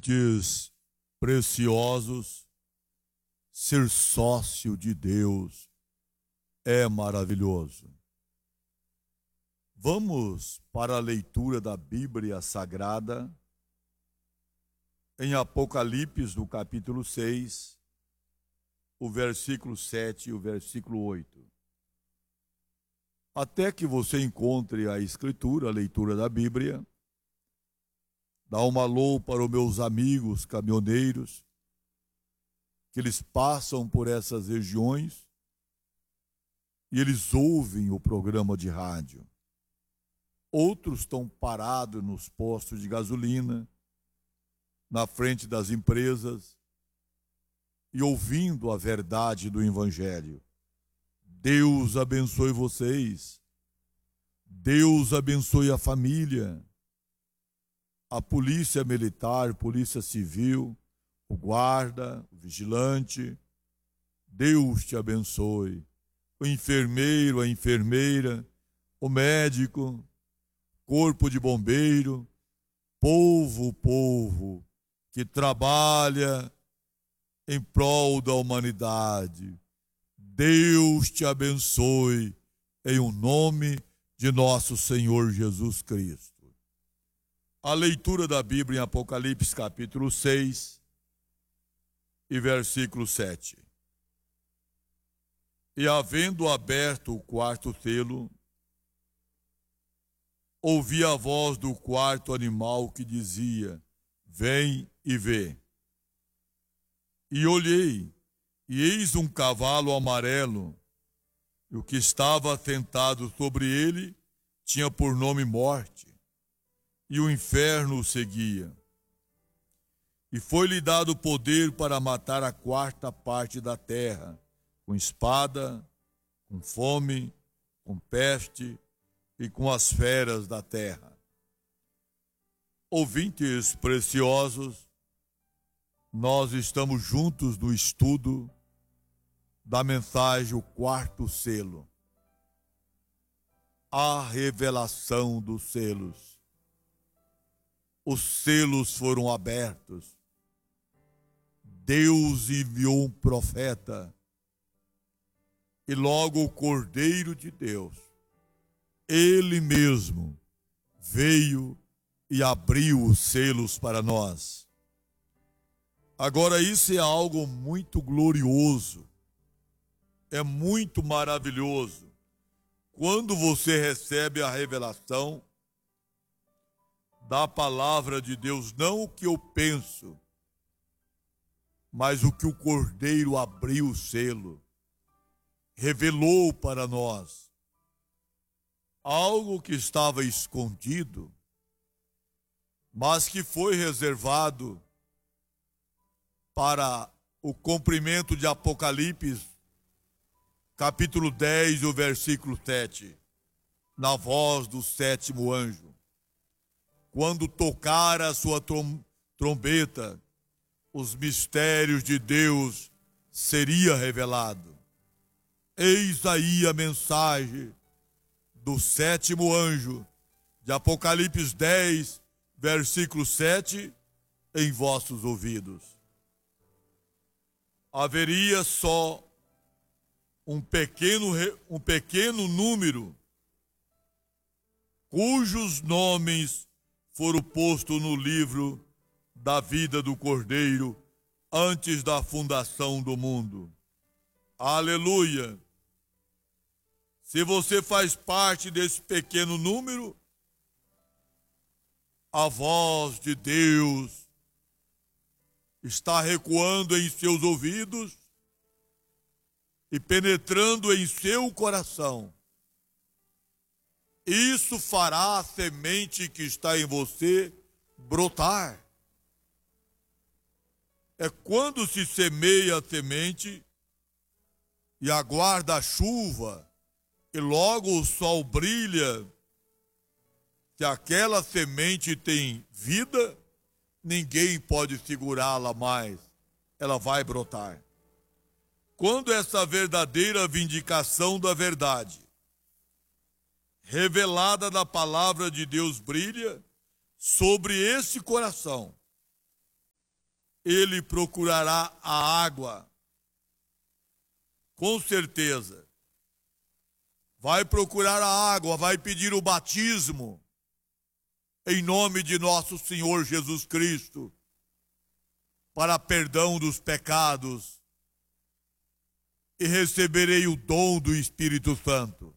Ouvintes preciosos, ser sócio de Deus é maravilhoso. Vamos para a leitura da Bíblia Sagrada em Apocalipse, no capítulo 6, o versículo 7 e o versículo 8. Até que você encontre a Escritura, a leitura da Bíblia, dá um alô para os meus amigos caminhoneiros, que eles passam por essas regiões e eles ouvem o programa de rádio. Outros estão parados nos postos de gasolina, na frente das empresas, e ouvindo a verdade do Evangelho. Deus abençoe vocês. Deus abençoe a família. A polícia militar, polícia civil, o guarda, o vigilante. Deus te abençoe. O enfermeiro, a enfermeira, o médico, corpo de bombeiro, povo que trabalha em prol da humanidade. Deus te abençoe em o nome de nosso Senhor Jesus Cristo. A leitura da Bíblia em Apocalipse capítulo 6 e versículo 7. E havendo aberto o quarto selo, ouvi a voz do quarto animal que dizia: vem e vê. E olhei, e eis um cavalo amarelo, e o que estava sentado sobre ele tinha por nome Morte, e o inferno o seguia. E foi-lhe dado poder para matar a quarta parte da terra, com espada, com fome, com peste e com as feras da terra. Ouvintes preciosos, nós estamos juntos no estudo da mensagem O Quarto Selo, a revelação dos selos. Os selos foram abertos. Deus enviou um profeta e logo o Cordeiro de Deus, ele mesmo, veio e abriu os selos para nós. Agora, isso é algo muito glorioso, é muito maravilhoso. Quando você recebe a revelação da palavra de Deus, não o que eu penso, mas o que o Cordeiro abriu o selo, revelou para nós. Algo que estava escondido, mas que foi reservado para o cumprimento de Apocalipse, capítulo 10, o versículo 7, na voz do sétimo anjo. Quando tocar a sua trombeta, os mistérios de Deus seria revelado. Eis aí a mensagem do sétimo anjo, de Apocalipse 10, versículo 7, em vossos ouvidos. Haveria só um pequeno número cujos nomes foram postos no livro da vida do Cordeiro antes da fundação do mundo. Aleluia! Se você faz parte desse pequeno número, a voz de Deus está recuando em seus ouvidos e penetrando em seu coração. Isso fará a semente que está em você brotar. É quando se semeia a semente e aguarda a chuva, e logo o sol brilha, se aquela semente tem vida, ninguém pode segurá-la mais, ela vai brotar. Quando essa verdadeira vindicação da verdade, revelada da palavra de Deus, brilha sobre esse coração, ele procurará a água. Com certeza. Vai procurar a água, vai pedir o batismo em nome de nosso Senhor Jesus Cristo, para perdão dos pecados, e receberei o dom do Espírito Santo.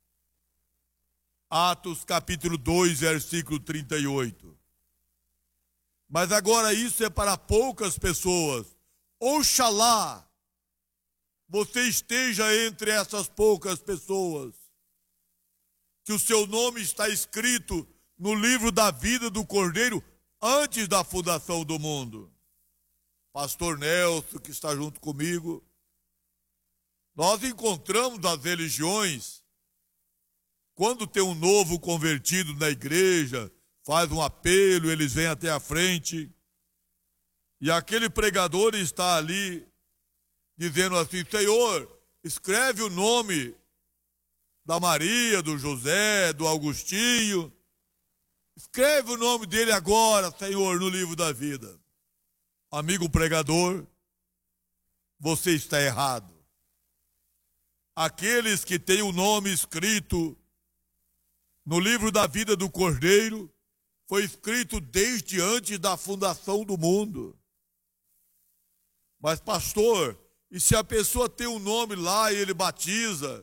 Atos capítulo 2, versículo 38. Mas agora isso é para poucas pessoas. Oxalá você esteja entre essas poucas pessoas, que o seu nome está escrito no livro da vida do Cordeiro antes da fundação do mundo. Pastor Nelson, que está junto comigo, nós encontramos as religiões, quando tem um novo convertido na igreja, faz um apelo, eles vêm até a frente, e aquele pregador está ali, dizendo assim: Senhor, escreve o nome da Maria, do José, do Augustinho, escreve o nome dele agora, Senhor, no livro da vida. Amigo pregador, você está errado. Aqueles que têm o nome escrito no livro da vida do Cordeiro, foi escrito desde antes da fundação do mundo. Mas, pastor, e se a pessoa tem um nome lá e ele batiza,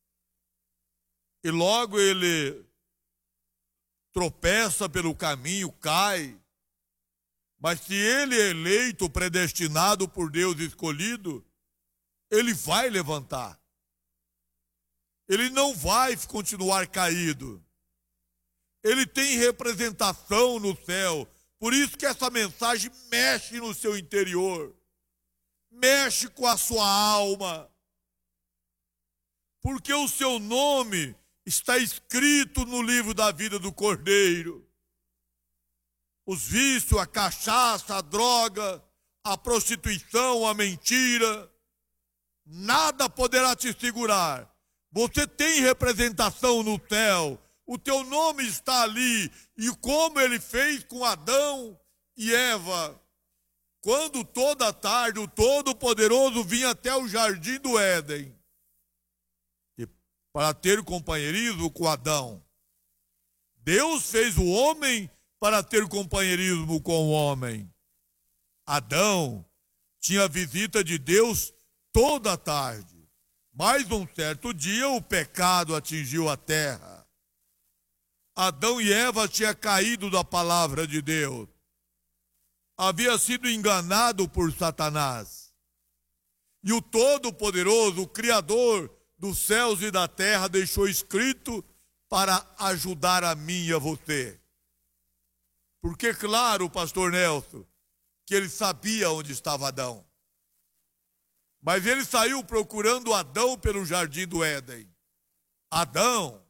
e logo ele tropeça pelo caminho, cai, mas se ele é eleito, predestinado por Deus, escolhido, ele vai levantar. Ele não vai continuar caído. Ele tem representação no céu. Por isso que essa mensagem mexe no seu interior. Mexe com a sua alma. Porque o seu nome está escrito no livro da vida do Cordeiro. Os vícios, a cachaça, a droga, a prostituição, a mentira, nada poderá te segurar. Você tem representação no céu. O teu nome está ali. E como ele fez com Adão e Eva, quando toda tarde o Todo-Poderoso vinha até o jardim do Éden, e para ter companheirismo com Adão. Deus fez o homem para ter companheirismo com o homem. Adão tinha visita de Deus toda a tarde. Mas um certo dia o pecado atingiu a terra. Adão e Eva tinham caído da palavra de Deus. Havia sido enganado por Satanás. E o Todo-Poderoso, o Criador dos céus e da terra, deixou escrito para ajudar a mim e a você. Porque, claro, pastor Nelson, que ele sabia onde estava Adão. Mas ele saiu procurando Adão pelo jardim do Éden. Adão.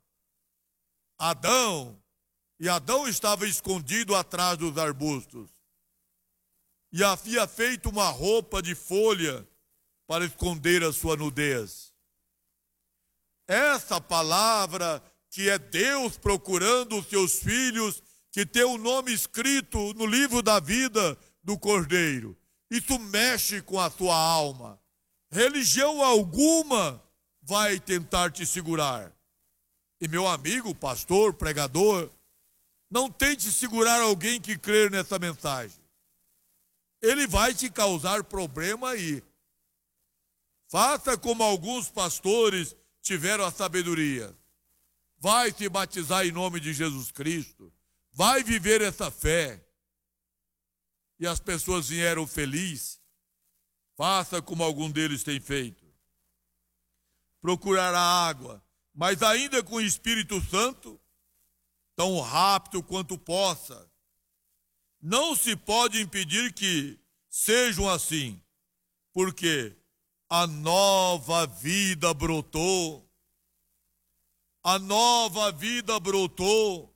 E Adão estava escondido atrás dos arbustos. E havia feito uma roupa de folha para esconder a sua nudez. Essa palavra que é Deus procurando os seus filhos, que tem o nome escrito no livro da vida do Cordeiro. Isso mexe com a sua alma. Religião alguma vai tentar te segurar. E meu amigo, pastor, pregador, não tente segurar alguém que crer nessa mensagem. Ele vai te causar problema aí. Faça como alguns pastores tiveram a sabedoria. Vai se batizar em nome de Jesus Cristo. Vai viver essa fé. E as pessoas vieram felizes. Faça como algum deles tem feito. Procurar a água, mas ainda com o Espírito Santo, tão rápido quanto possa. Não se pode impedir que sejam assim, porque a nova vida brotou. A nova vida brotou.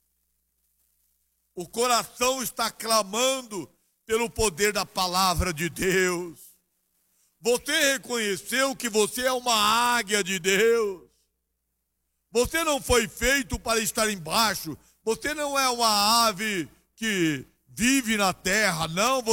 O coração está clamando pelo poder da palavra de Deus. Você reconheceu que você é uma águia de Deus. Você não foi feito para estar embaixo. Você não é uma ave que vive na terra, não.